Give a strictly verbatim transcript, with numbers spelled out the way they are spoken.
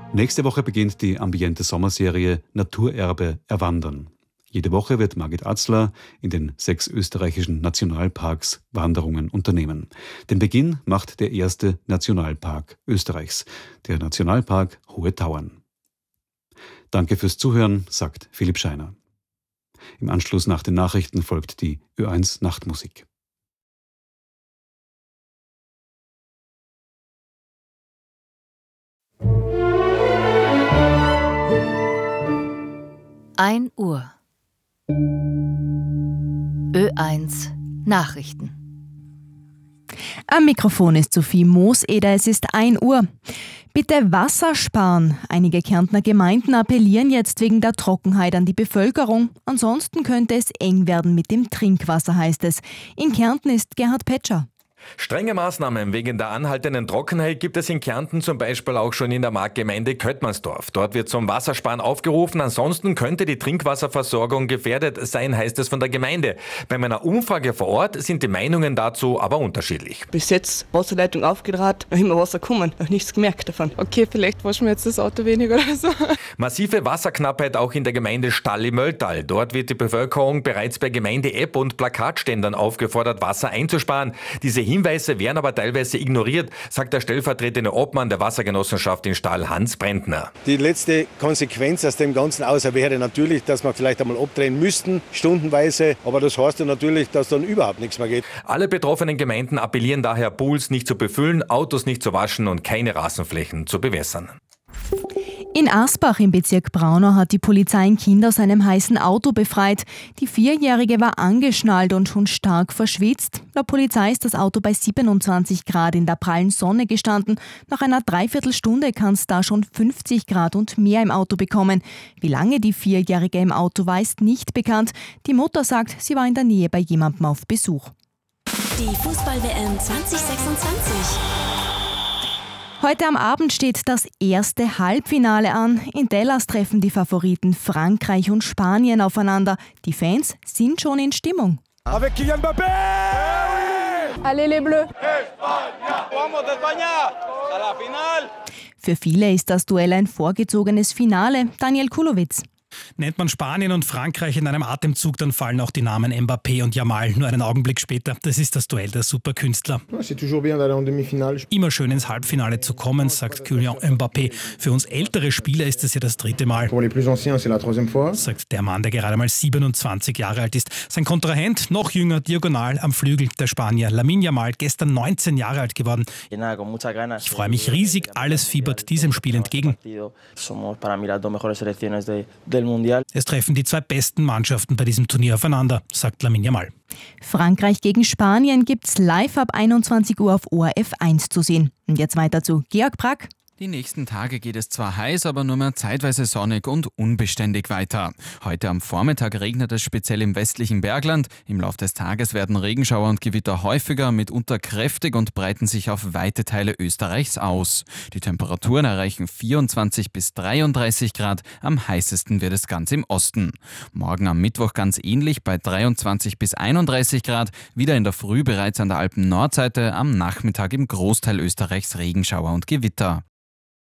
Nächste Woche beginnt die ambiente Sommerserie Naturerbe erwandern. Jede Woche wird Margit Atzler in den sechs österreichischen Nationalparks Wanderungen unternehmen. Den Beginn macht der erste Nationalpark Österreichs, der Nationalpark Hohe Tauern. Danke fürs Zuhören, sagt Philipp Scheiner. Im Anschluss nach den Nachrichten folgt die Ö eins Nachtmusik. ein Uhr. Ö eins Nachrichten. Am Mikrofon ist Sophie Mooseder, es ist ein Uhr. Bitte Wasser sparen. Einige Kärntner Gemeinden appellieren jetzt wegen der Trockenheit an die Bevölkerung. Ansonsten könnte es eng werden mit dem Trinkwasser, heißt es. In Kärnten ist Gerhard Petscher. Strenge Maßnahmen wegen der anhaltenden Trockenheit gibt es in Kärnten zum Beispiel auch schon in der Marktgemeinde Köttmannsdorf. Dort wird zum Wassersparen aufgerufen, ansonsten könnte die Trinkwasserversorgung gefährdet sein, heißt es von der Gemeinde. Bei einer Umfrage vor Ort sind die Meinungen dazu aber unterschiedlich. Bis jetzt Wasserleitung aufgedraht, noch immer Wasser kommen, noch nichts gemerkt davon. Okay, vielleicht waschen wir jetzt das Auto weniger oder so. Massive Wasserknappheit auch in der Gemeinde Stalli-Mölltal. Dort wird die Bevölkerung bereits per Gemeinde-App und Plakatständern aufgefordert, Wasser einzusparen. Diese Hinweise werden aber teilweise ignoriert, sagt der stellvertretende Obmann der Wassergenossenschaft in Stall, Hans Brentner. Die letzte Konsequenz aus dem Ganzen außer wäre natürlich, dass wir vielleicht einmal abdrehen müssten, stundenweise. Aber das heißt ja natürlich, dass dann überhaupt nichts mehr geht. Alle betroffenen Gemeinden appellieren daher, Pools nicht zu befüllen, Autos nicht zu waschen und keine Rasenflächen zu bewässern. In Asbach im Bezirk Braunau hat die Polizei ein Kind aus einem heißen Auto befreit. Die Vierjährige war angeschnallt und schon stark verschwitzt. Laut Polizei ist das Auto bei siebenundzwanzig Grad in der prallen Sonne gestanden. Nach einer Dreiviertelstunde kann es da schon fünfzig Grad und mehr im Auto bekommen. Wie lange die Vierjährige im Auto war, ist nicht bekannt. Die Mutter sagt, sie war in der Nähe bei jemandem auf Besuch. Die Fußball-W M zwanzig sechsundzwanzig. Heute am Abend steht das erste Halbfinale an. In Dallas treffen die Favoriten Frankreich und Spanien aufeinander. Die Fans sind schon in Stimmung. Avec Kylian Mbappé! Allez les Bleus! Vamos España! A la final! Für viele ist das Duell ein vorgezogenes Finale. Daniel Kulowitz. Nennt man Spanien und Frankreich in einem Atemzug, dann fallen auch die Namen Mbappé und Yamal nur einen Augenblick später. Das ist das Duell der Superkünstler. Immer schön ins Halbfinale zu kommen, sagt Kylian Mbappé. Für uns ältere Spieler ist es ja das dritte Mal, sagt der Mann, der gerade mal siebenundzwanzig Jahre alt ist. Sein Kontrahent, noch jünger, diagonal am Flügel, der Spanier Lamine Yamal, gestern neunzehn Jahre alt geworden. Ich freue mich riesig, alles fiebert diesem Spiel entgegen. Es treffen die zwei besten Mannschaften bei diesem Turnier aufeinander, sagt Lamine Yamal. Frankreich gegen Spanien gibt's live ab einundzwanzig Uhr auf O R F eins zu sehen. Und jetzt weiter zu Georg Brack. Die nächsten Tage geht es zwar heiß, aber nur mehr zeitweise sonnig und unbeständig weiter. Heute am Vormittag regnet es speziell im westlichen Bergland. Im Lauf des Tages werden Regenschauer und Gewitter häufiger, mitunter kräftig und breiten sich auf weite Teile Österreichs aus. Die Temperaturen erreichen vierundzwanzig bis dreiunddreißig Grad, am heißesten wird es ganz im Osten. Morgen am Mittwoch ganz ähnlich bei dreiundzwanzig bis einunddreißig Grad, wieder in der Früh bereits an der Alpen-Nordseite, am Nachmittag im Großteil Österreichs Regenschauer und Gewitter.